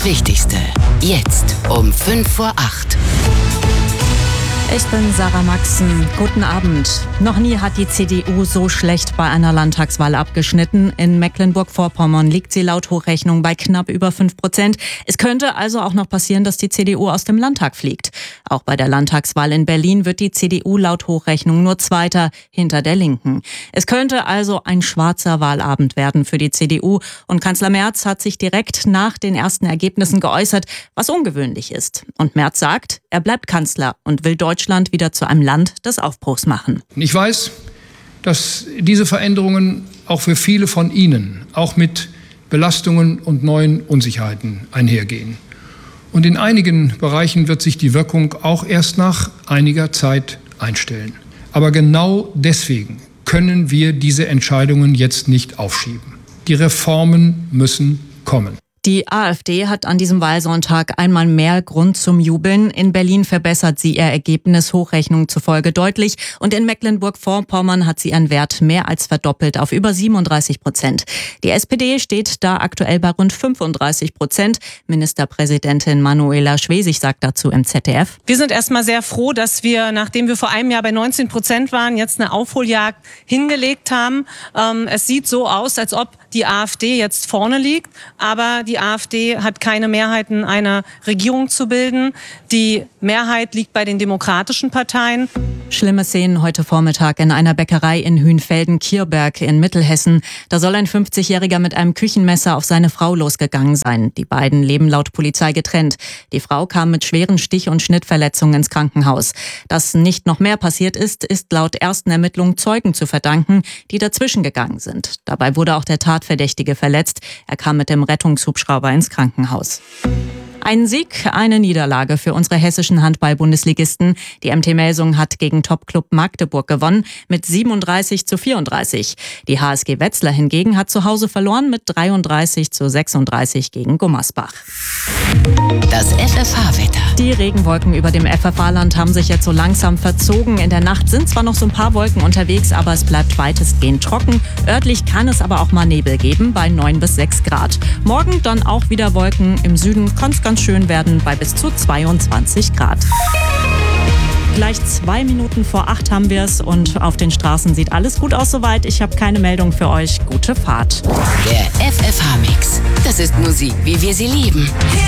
Wichtigste. Jetzt um 7:55. Ich bin Sarah Maxen. Guten Abend. Noch nie hat die CDU so schlecht bei einer Landtagswahl abgeschnitten. In Mecklenburg-Vorpommern liegt sie laut Hochrechnung bei knapp über 5%. Es könnte also auch noch passieren, dass die CDU aus dem Landtag fliegt. Auch bei der Landtagswahl in Berlin wird die CDU laut Hochrechnung nur Zweiter hinter der Linken. Es könnte also ein schwarzer Wahlabend werden für die CDU. Und Kanzler Merz hat sich direkt nach den ersten Ergebnissen geäußert, was ungewöhnlich ist. Und Merz sagt, er bleibt Kanzler und will Deutschland wieder zu einem Land des Aufbruchs machen. Ich weiß, dass diese Veränderungen auch für viele von Ihnen, auch mit Belastungen und neuen Unsicherheiten einhergehen. Und in einigen Bereichen wird sich die Wirkung auch erst nach einiger Zeit einstellen. Aber genau deswegen können wir diese Entscheidungen jetzt nicht aufschieben. Die Reformen müssen kommen. Die AfD hat an diesem Wahlsonntag einmal mehr Grund zum Jubeln. In Berlin verbessert sie ihr Ergebnis Hochrechnung zufolge deutlich und in Mecklenburg-Vorpommern hat sie ihren Wert mehr als verdoppelt auf über 37%. Die SPD steht da aktuell bei rund 35%. Ministerpräsidentin Manuela Schwesig sagt dazu im ZDF: Wir sind erstmal sehr froh, dass wir, nachdem wir vor einem Jahr bei 19% waren, jetzt eine Aufholjagd hingelegt haben. Es sieht so aus, als ob die AfD jetzt vorne liegt, aber die AfD hat keine Mehrheiten, eine Regierung zu bilden. Die Mehrheit liegt bei den demokratischen Parteien. Schlimme Szenen heute Vormittag in einer Bäckerei in Hünfelden-Kierberg in Mittelhessen. Da soll ein 50-Jähriger mit einem Küchenmesser auf seine Frau losgegangen sein. Die beiden leben laut Polizei getrennt. Die Frau kam mit schweren Stich- und Schnittverletzungen ins Krankenhaus. Dass nicht noch mehr passiert ist, ist laut ersten Ermittlungen Zeugen zu verdanken, die dazwischen gegangen sind. Dabei wurde auch der Tatverdächtige verletzt. Er kam mit dem Rettungshubschrauber ins Krankenhaus. Ein Sieg, eine Niederlage für unsere hessischen Handball-Bundesligisten. Die MT Melsung hat gegen Topclub Magdeburg gewonnen mit 37:34. Die HSG Wetzlar hingegen hat zu Hause verloren mit 33:36 gegen Gummersbach. Das FFH-Wetter. Die Regenwolken über dem FFH-Land haben sich jetzt so langsam verzogen. In der Nacht sind zwar noch so ein paar Wolken unterwegs, aber es bleibt weitestgehend trocken. Örtlich kann es aber auch mal Nebel geben bei 9 bis 6 Grad. Morgen dann auch wieder Wolken. Im Süden kann es ganz schön werden bei bis zu 22 Grad. Gleich 2 Minuten vor 8 haben wir es und auf den Straßen sieht alles gut aus soweit. Ich habe keine Meldung für euch. Gute Fahrt. Der FFH-Mix. Das ist Musik, wie wir sie lieben.